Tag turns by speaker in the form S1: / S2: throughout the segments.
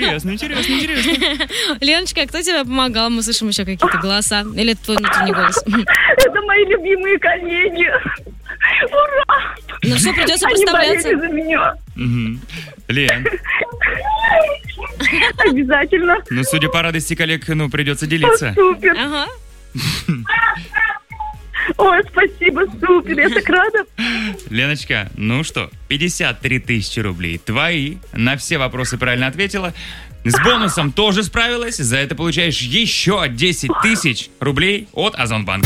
S1: Интересно.
S2: Леночка, а кто тебе помогал? Мы слышим еще какие-то голоса. Или это твой внутренний голос?
S3: Это мои любимые коллеги. Ура!
S2: Ну что, придется
S3: Они
S2: представляться.
S3: болели за меня.
S1: Лен,
S3: Обязательно.
S1: ну, судя по радости коллег, придется делиться.
S3: Супер.
S2: Ага.
S3: Ой, спасибо, супер. Я так рада.
S1: Леночка, ну что, 53 тысячи рублей твои. На все вопросы правильно ответила. С бонусом тоже справилась. За это получаешь еще 10 тысяч рублей от Озонбанка.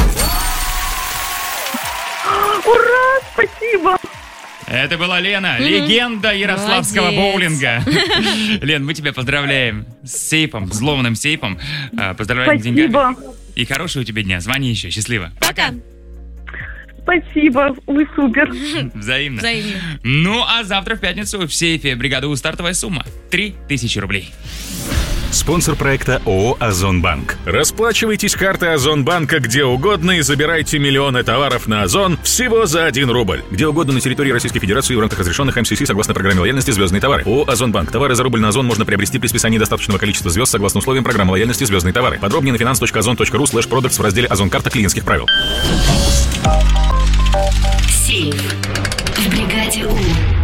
S3: Ура, спасибо.
S1: Это была Лена, легенда ярославского боулинга. Лен, мы тебя поздравляем с сейфом, взломанным сейфом. Поздравляем с деньгами.
S3: Спасибо.
S1: И хорошего у тебя дня. Звони еще. Счастливо.
S2: Пока.
S3: Спасибо, вы супер.
S1: Взаимно.
S2: Взаимно.
S1: Ну, а завтра в пятницу в сейфе бригады У стартовая сумма 3000 рублей.
S4: Спонсор проекта ООО «Озонбанк». Расплачивайтесь картой Озонбанка где угодно и забирайте миллионы товаров на Озон всего за 1 рубль. Где угодно на территории Российской Федерации в рамках разрешенных МСС согласно программе лояльности «Звездные товары». ООО «Озонбанк». Товары за рубль на Озон можно приобрести при списании достаточного количества звезд согласно условиям программы лояльности «Звездные товары». Подробнее на finance.ozon.ru/products в разделе «Озон-карта клиентских правил».
S5: Сейф в бригаде У.